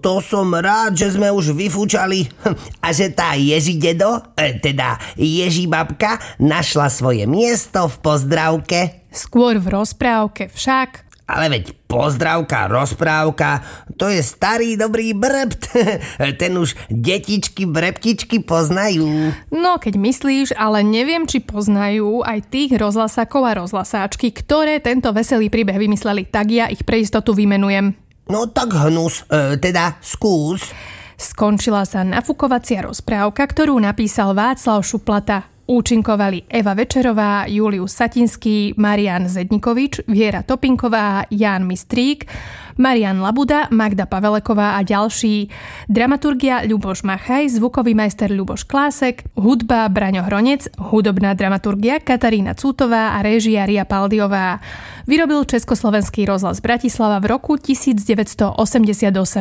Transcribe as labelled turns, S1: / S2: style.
S1: to som rád, že sme už vyfúčali a že tá Ježidedo, teda Ježibabka, našla svoje miesto v pozdravke.
S2: Skôr v rozprávke však.
S1: Ale veď pozdravka, rozprávka, to je starý dobrý brbt. Ten už detičky, brebtičky poznajú.
S2: No, keď myslíš, ale neviem, či poznajú aj tých rozhlasákov a rozhlasáčky, ktoré tento veselý príbeh vymysleli, tak ja ich pre istotu vymenujem.
S1: No tak hnus, teda skús.
S2: Skončila sa nafukovacia rozprávka, ktorú napísal Václav Šuplata. Účinkovali Eva Večerová, Julius Satinský, Marián Zednikovič, Viera Topinková, Ján Mistrík, Marian Labuda, Magda Paveleková a ďalší. Dramaturgia Ľuboš Machaj, zvukový majster Ľuboš Klásek, hudba Braňo Hronec, hudobná dramaturgia Katarína Cútová a réžia Ria Paldiová. Vyrobil Československý rozhlas Bratislava v roku 1988.